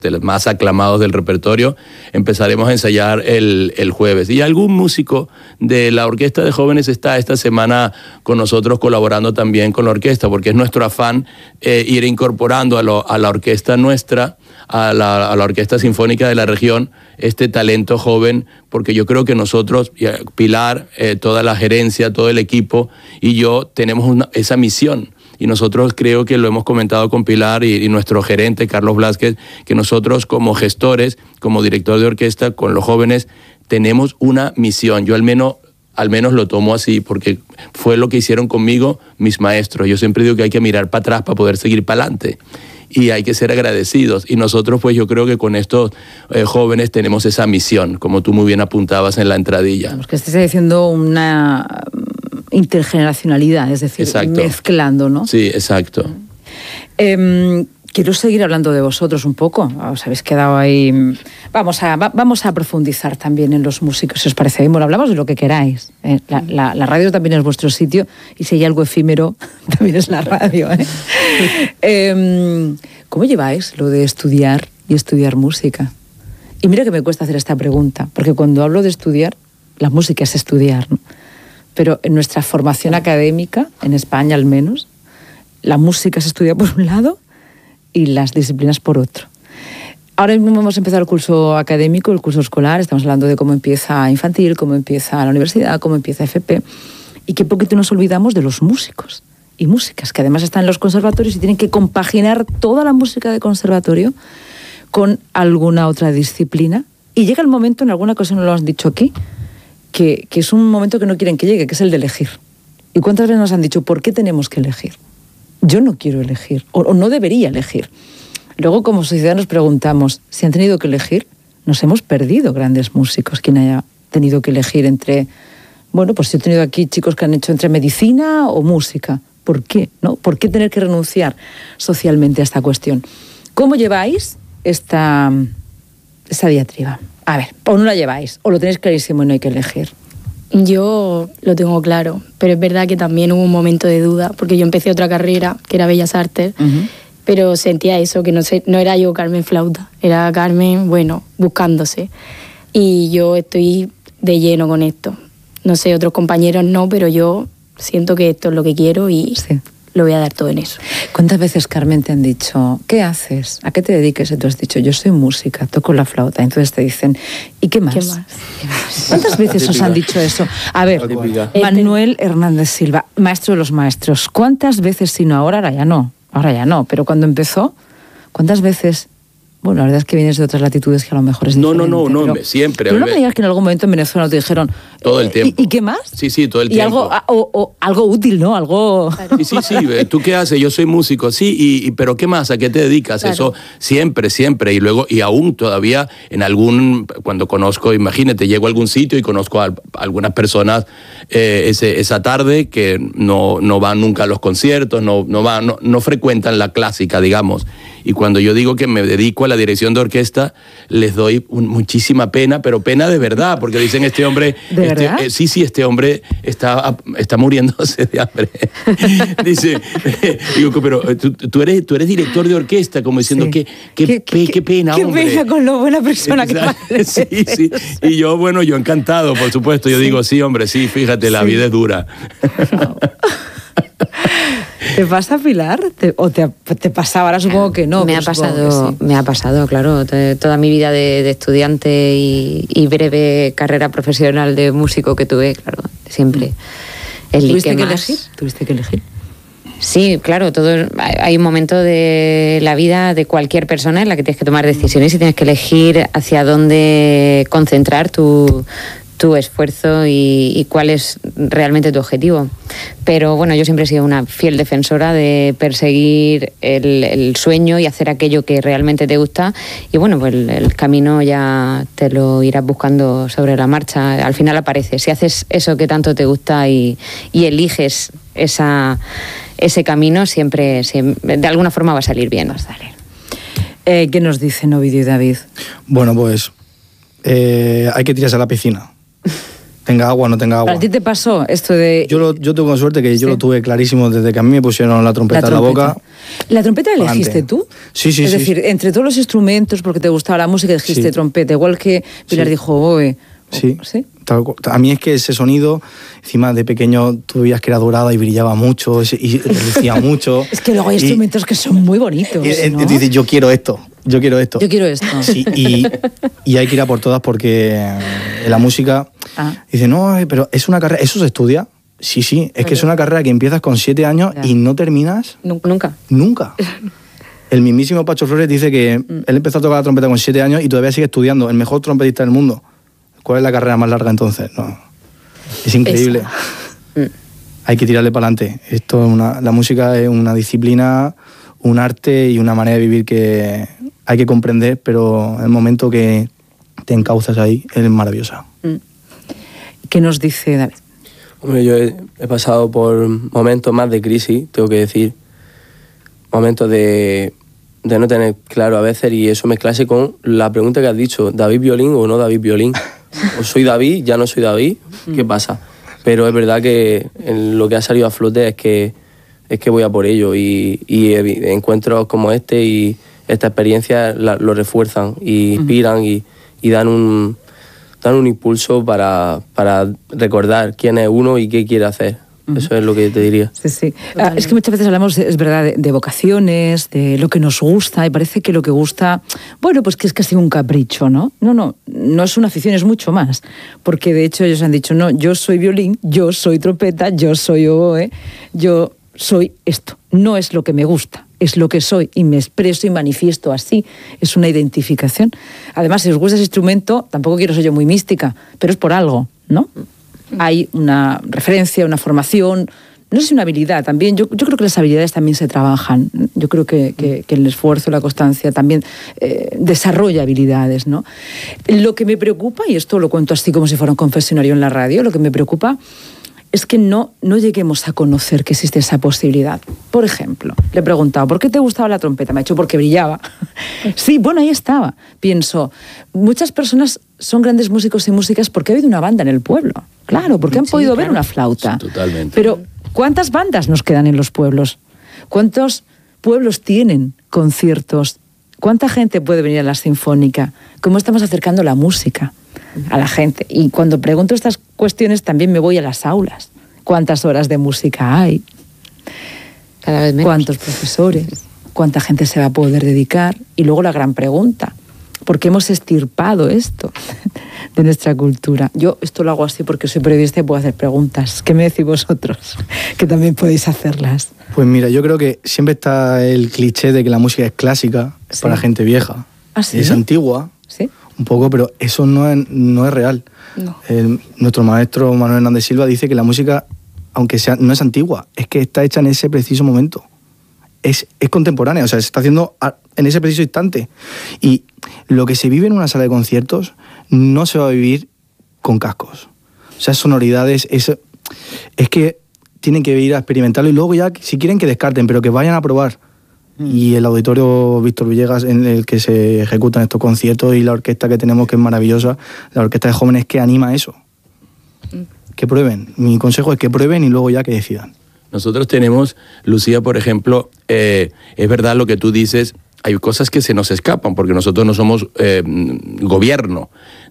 de los más aclamados del repertorio, empezaremos a ensayar el jueves. Y algún músico de la Orquesta de Jóvenes está esta semana con nosotros colaborando también con la orquesta, porque es nuestro afán ir incorporando a la orquesta nuestra, a la Orquesta Sinfónica de la región, este talento joven, porque yo creo que nosotros, Pilar, toda la gerencia, todo el equipo y yo tenemos esa misión. Y nosotros creo que lo hemos comentado con Pilar y nuestro gerente, Carlos Blázquez, que nosotros como gestores, como director de orquesta, con los jóvenes, tenemos una misión. Yo al menos lo tomo así, porque fue lo que hicieron conmigo mis maestros. Yo siempre digo que hay que mirar para atrás para poder seguir para adelante. Y hay que ser agradecidos. Y nosotros, pues yo creo que con estos jóvenes tenemos esa misión, como tú muy bien apuntabas en la entradilla. Vamos, que estés diciendo una intergeneracionalidad, es decir, exacto, mezclando, ¿no? Sí, exacto. Quiero seguir hablando de vosotros un poco. Os habéis quedado ahí. Vamos a profundizar también en los músicos, si os parece bien. Bueno, hablamos de lo que queráis. La radio también es vuestro sitio y si hay algo efímero, también es la radio. ¿Cómo lleváis lo de estudiar y estudiar música? Y mira que me cuesta hacer esta pregunta, porque cuando hablo de estudiar, la música es estudiar, ¿no? Pero en nuestra formación académica, en España al menos, la música se estudia por un lado y las disciplinas por otro. Ahora mismo hemos empezado el curso académico, el curso escolar, estamos hablando de cómo empieza infantil, cómo empieza la universidad, cómo empieza FP, y qué poquito nos olvidamos de los músicos y músicas, que además están en los conservatorios y tienen que compaginar toda la música de conservatorio con alguna otra disciplina. Y llega el momento, en alguna ocasión lo han dicho aquí, que es un momento que no quieren que llegue, que es el de elegir. ¿Y cuántas veces nos han dicho, por qué tenemos que elegir? Yo no quiero elegir, o no debería elegir. Luego, como sociedad, nos preguntamos, si han tenido que elegir, nos hemos perdido grandes músicos, quien haya tenido que elegir entre... Bueno, pues yo he tenido aquí chicos que han hecho entre medicina o música. ¿Por qué? ¿No? ¿Por qué tener que renunciar socialmente a esta cuestión? ¿Cómo lleváis esta diatriba? A ver, o no la lleváis, o lo tenéis clarísimo y no hay que elegir. Yo lo tengo claro, pero es verdad que también hubo un momento de duda, porque yo empecé otra carrera, que era Bellas Artes, pero sentía eso, que no era yo Carmen Flauta, era Carmen, bueno, buscándose. Y yo estoy de lleno con esto. No sé, otros compañeros no, pero yo siento que esto es lo que quiero y... Sí. Lo voy a dar todo en eso. ¿Cuántas veces, Carmen, te han dicho, ¿qué haces? ¿A qué te dedicas? Y tú has dicho, yo soy música, toco la flauta. Entonces te dicen, ¿y qué más? ¿Qué más? ¿Cuántas veces os han dicho eso? A ver, Manuel Hernández Silva, maestro de los maestros, ¿cuántas veces, si no ahora ya no, pero cuando empezó, ¿cuántas veces? Bueno, la verdad es que vienes de otras latitudes que a lo mejor es diferente. No, siempre. Pero no me digas que en algún momento en Venezuela te dijeron... Todo el tiempo. ¿Y qué más? Sí, todo el tiempo. Y algo útil, ¿no? Algo... Sí. ¿Tú qué haces? Yo soy músico, sí, pero ¿qué más? ¿A qué te dedicas? Claro. Eso siempre. Y luego, y aún todavía cuando conozco, imagínate, llego a algún sitio y conozco a algunas personas esa tarde que no van nunca a los conciertos, no frecuentan la clásica, digamos. Y cuando yo digo que me dedico a la dirección de orquesta, les doy muchísima pena, pero pena de verdad, porque dicen, este hombre... ¿De verdad? Sí, este hombre está muriéndose de hambre. Dice, digo, pero tú eres director de orquesta, como diciendo, sí. qué pena, hombre. Qué pena con lo buena persona que parece. Sí. Y yo encantado, por supuesto. Yo digo, sí, hombre, sí, fíjate, la vida es dura. ¿Te pasa, Pilar? ¿O te pasaba? Ahora supongo que no. Me ha pasado, claro. Toda mi vida de estudiante y breve carrera profesional de músico que tuve, claro, siempre. ¿Tuviste que elegir? Sí, claro, hay un momento de la vida de cualquier persona en la que tienes que tomar decisiones y tienes que elegir hacia dónde concentrar tu esfuerzo y cuál es realmente tu objetivo. Pero bueno, yo siempre he sido una fiel defensora de perseguir el sueño y hacer aquello que realmente te gusta, y bueno, pues el camino ya te lo irás buscando sobre la marcha, al final aparece. Si haces eso que tanto te gusta y eliges ese camino, siempre de alguna forma va a salir bien. ¿Qué nos dicen Ovidio y David? Bueno, pues hay que tirarse a la piscina. tenga agua o no tenga agua. ¿A ti te pasó esto de...? Yo tengo suerte que yo lo tuve clarísimo desde que a mí me pusieron la trompeta en la boca. ¿La trompeta la elegiste tú? Sí. Es decir, entre todos los instrumentos, porque te gustaba la música, dijiste trompeta, igual que Pilar dijo, oye... Sí. A mí es que ese sonido, encima de pequeño tú veías que era dorada y brillaba mucho y relucía mucho. Es que luego hay instrumentos que son muy bonitos, ¿no? Tú dices, yo quiero esto. Sí, y hay que ir a por todas porque en la música dice, no, pero es una carrera, ¿eso se estudia? Sí, es que es una carrera que empiezas con 7 años y no terminas... Nunca. El mismísimo Pacho Flores dice que él empezó a tocar la trompeta con 7 años y todavía sigue estudiando, el mejor trompetista del mundo. ¿Cuál es la carrera más larga entonces? No. Es increíble. Hay que tirarle para adelante. La música es una disciplina, un arte y una manera de vivir que hay que comprender, pero el momento que te encauzas ahí es maravillosa. ¿Qué nos dice David? Hombre, yo he pasado por momentos más de crisis, tengo que decir. Momentos de no tener claro a veces, y eso mezclarse con la pregunta que has dicho, ¿David Violín o no David Violín? ¿O soy David, ya no soy David? ¿Qué pasa? Pero es verdad que lo que ha salido a flote es que voy a por ello, y encuentros como este y esta experiencia lo refuerzan y inspiran y dan un impulso para recordar quién es uno y qué quiere hacer. Eso es lo que te diría. Sí. Es que muchas veces hablamos, es verdad, de vocaciones, de lo que nos gusta, y parece que lo que gusta, bueno, pues que es casi un capricho, ¿no? No es una afición, es mucho más. Porque de hecho ellos han dicho, no, yo soy violín, yo soy trompeta, yo soy oboe, yo soy esto. No es lo que me gusta, es lo que soy, y me expreso y manifiesto así. Es una identificación. Además, si os gusta ese instrumento, tampoco quiero ser yo muy mística, pero es por algo, ¿no? Hay una referencia, una formación, no sé si una habilidad también. Yo creo que las habilidades también se trabajan. Yo creo que el esfuerzo, la constancia también desarrolla habilidades, ¿no? Lo que me preocupa, y esto lo cuento así como si fuera un confesionario en la radio, lo que me preocupa es que no lleguemos a conocer que existe esa posibilidad. Por ejemplo, le he preguntado, ¿por qué te gustaba la trompeta? Me ha dicho, porque brillaba. Sí, bueno, ahí estaba. Pienso, muchas personas son grandes músicos y músicas porque ha habido una banda en el pueblo. Claro, porque han podido ver una flauta. Sí, totalmente. Pero, ¿cuántas bandas nos quedan en los pueblos? ¿Cuántos pueblos tienen conciertos? ¿Cuánta gente puede venir a la Sinfónica? ¿Cómo estamos acercando la música a la gente? Y cuando pregunto estas cuestiones también me voy a las aulas. ¿Cuántas horas de música hay? Cada vez menos. ¿Cuántos profesores? ¿Cuánta gente se va a poder dedicar? Y luego la gran pregunta, ¿por qué hemos extirpado esto de nuestra cultura? Yo esto lo hago así porque soy periodista y puedo hacer preguntas. ¿Qué me decís vosotros? Que también podéis hacerlas. Pues mira, yo creo que siempre está el cliché de que la música es clásica, es para gente vieja. ¿Ah, sí? Es antigua, ¿sí? Un poco, pero eso no es real. No. Nuestro maestro Manuel Hernández Silva dice que la música, aunque no es antigua, es que está hecha en ese preciso momento. Es contemporánea, o sea, se está haciendo en ese preciso instante. Y lo que se vive en una sala de conciertos no se va a vivir con cascos. O sea, sonoridades, es que tienen que ir a experimentarlo y luego ya, si quieren, que descarten, pero que vayan a probar. Y el auditorio Víctor Villegas, en el que se ejecutan estos conciertos, y la orquesta que tenemos, que es maravillosa, la orquesta de jóvenes, que anima eso. Que prueben. Mi consejo es que prueben y luego ya que decidan. Nosotros tenemos, Lucía, por ejemplo, es verdad lo que tú dices, hay cosas que se nos escapan, porque nosotros no somos gobierno,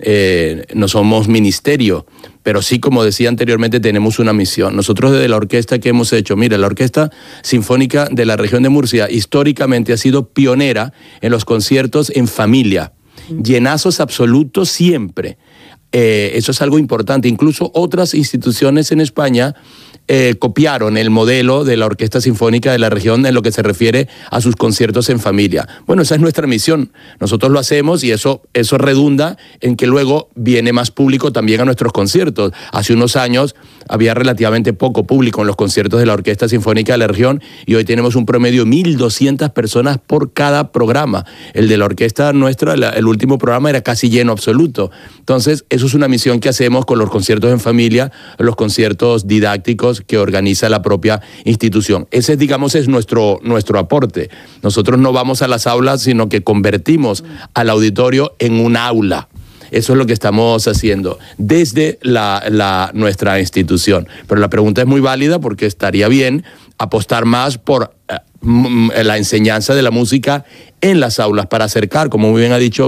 no somos ministerio, pero sí, como decía anteriormente, tenemos una misión. Nosotros desde la orquesta que hemos hecho, mira, la Orquesta Sinfónica de la región de Murcia históricamente ha sido pionera en los conciertos en familia, llenazos absolutos siempre. Eso es algo importante. Incluso otras instituciones en España copiaron el modelo de la Orquesta Sinfónica de la región en lo que se refiere a sus conciertos en familia. Bueno, esa es nuestra misión. Nosotros lo hacemos y eso redunda en que luego viene más público también a nuestros conciertos. Hace unos años había relativamente poco público en los conciertos de la Orquesta Sinfónica de la región y hoy tenemos un promedio de 1.200 personas por cada programa. El de la orquesta nuestra, el último programa era casi lleno absoluto. Entonces, eso es una misión que hacemos con los conciertos en familia, los conciertos didácticos que organiza la propia institución. Ese, digamos, es nuestro aporte. Nosotros no vamos a las aulas, sino que convertimos al auditorio en un aula. Eso es lo que estamos haciendo desde nuestra institución. Pero la pregunta es muy válida porque estaría bien apostar más por la enseñanza de la música en las aulas para acercar, como muy bien ha dicho